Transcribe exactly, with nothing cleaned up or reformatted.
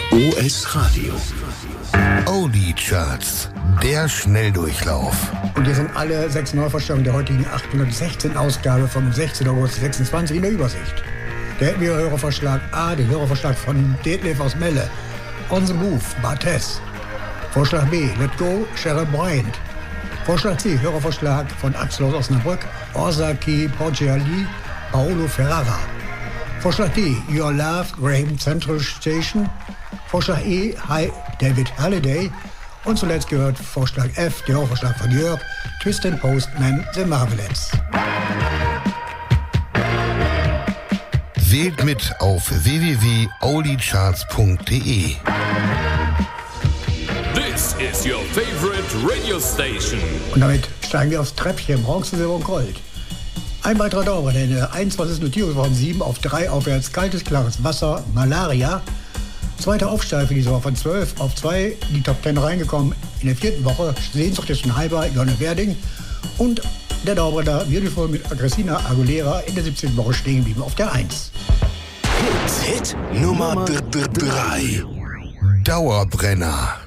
O S Radio. Oldie Charts, der Schnelldurchlauf. Und hier sind alle sechs Neuvorstellungen der heutigen achthundertsechzehnten Ausgabe vom sechzehnten August sechsundzwanzig in der Übersicht. Da hätten wir Hörervorschlag A, den Hörervorschlag von Detlef aus Melle. On the Move, Barthes. Vorschlag B, Let Go, Cheryl Bryant. Vorschlag C, Hörervorschlag von Axel aus Osnabrück, Orsaki Porciali, Paolo Ferrara. Vorschlag D, Your Love, Graham Central Station. Vorschlag E, Hi, David Halliday. Und zuletzt gehört Vorschlag F, der Hörervorschlag von Jörg, Twist and Postman, The Marvelettes. Wählt mit auf w w w punkt oldie-charts punkt de. This is your favorite radio station. Und damit steigen wir aufs Treppchen, Bronze, Silber und Gold. Ein weiterer Dauer, der in der einundzwanzigsten Notierungswoche sieben auf drei aufwärts, kaltes, klares Wasser, Malaria. Zweiter Aufsteiger für diese Woche von zwölf auf zwei, die Top zehn reingekommen. In der vierten Woche Sehnsucht ist ein Halber, Jonne Werding. Und der Dauerbrenner Beautiful mit Christina Aguilera in der siebzehnten Woche stehen geblieben auf der eins. Hit, Hit Nummer drei. Dauerbrenner.